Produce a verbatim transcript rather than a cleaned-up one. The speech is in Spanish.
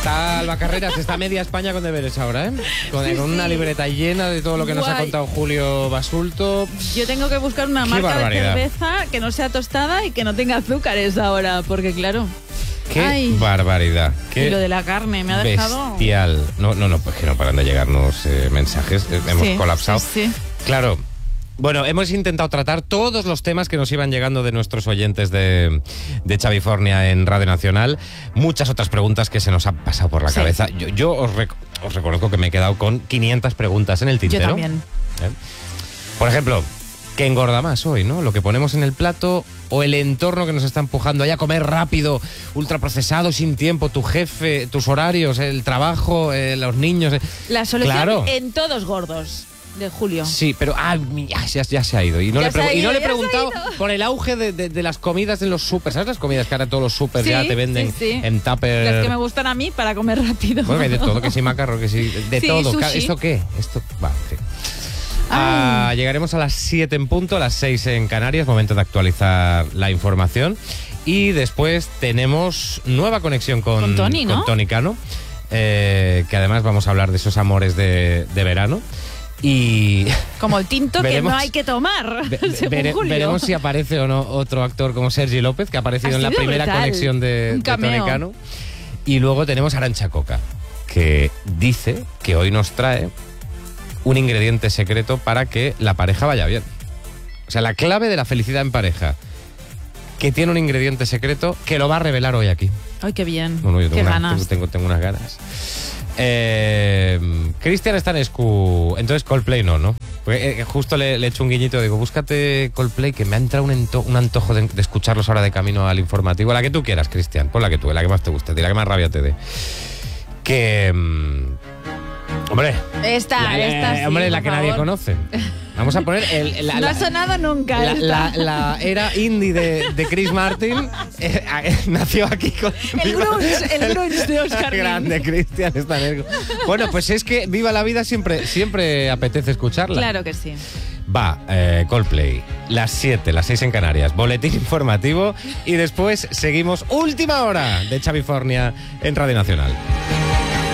Está Alba Carreras, está media España con deberes ahora, ¿eh? Con, Sí, con una sí. libreta llena de todo lo que nos ha Guay. contado Julio Basulto. Yo tengo que buscar una Qué marca barbaridad. de cerveza que no sea tostada y que no tenga azúcares ahora, porque claro, ¡Qué Ay. barbaridad! ¡Qué y lo de la carne me ha dejado... bestial! No, no, no, pues que no paran de llegarnos eh, mensajes. Eh, hemos Sí, colapsado. sí, sí. Claro. Bueno, hemos intentado tratar todos los temas que nos iban llegando de nuestros oyentes de, de Chavifornia en Radio Nacional. Muchas otras preguntas que se nos han pasado por la Sí. cabeza. Yo, yo os, rec- os reconozco que me he quedado con quinientas preguntas en el Yo tintero. también. ¿Eh? Por ejemplo, ¿qué engorda más hoy, no? ¿Lo que ponemos en el plato o el entorno que nos está empujando ahí a comer rápido, ultraprocesado, sin tiempo, tu jefe, tus horarios, el trabajo, eh, los niños? eh? La solución Claro. en todos gordos, de Julio. Sí, pero ah, mi- ya, ya- ya se ha ido. Y no, Ya le, se ha pregu- y no ido, le he ya se ha preguntado ido. por el auge de, de- de las comidas en los supers. ¿Sabes las comidas que ahora todos los supers Sí, ya te venden sí, sí. en tupper? Las que me gustan a mí para comer rápido. Bueno, hay de todo, que sí macarro, que sí, de Sí, todo. sushi. ¿Esto qué? Esto, va, en fin. Ah, Ay. llegaremos a las siete en punto, a las seis en Canarias, momento de actualizar la información. Y después tenemos nueva conexión con, Con Tony, ¿no? con Tony Cano, eh, que además vamos a hablar de esos amores de, de verano. Y Como el tinto Veremos. que no hay que tomar, ve- según vere- Julio. veremos si aparece o no otro actor como Sergi López, que ha aparecido Ha en la sido primera brutal. conexión de, Un de Tony cameo. Cano. Y luego tenemos a Arantxa Coca, que dice que hoy nos trae un ingrediente secreto para que la pareja vaya bien. O sea, la clave de la felicidad en pareja, que tiene un ingrediente secreto que lo va a revelar hoy aquí. Ay, qué bien. No, no, yo qué tengo, una- ganas. tengo, tengo- tengo unas ganas. Eh, Cristian Stanescu, entonces Coldplay no, ¿no? Porque, eh, justo le, le he hecho un guiñito, digo, búscate Coldplay, que me ha entrado un, ento- un antojo de, de escucharlos ahora de camino al informativo. La que tú quieras, Cristian, pon la que tú, la que más te guste, la que más rabia te dé. Que... mm, hombre, Esta, la, esta, sí, hombre, la por que nadie favor. conoce. Vamos a poner el, la, No la- ha sonado nunca la, esta. la- la era indie de, de Chris Martin eh, eh, nació aquí con El grunge, el grunge de Oscar grande Cristian Stanescu. Bueno, pues es que Viva la Vida siempre, siempre apetece escucharla. Claro que sí. Va, eh, Coldplay, las siete, las seis en Canarias, boletín informativo y después seguimos última hora de Chavifornia en Radio Nacional.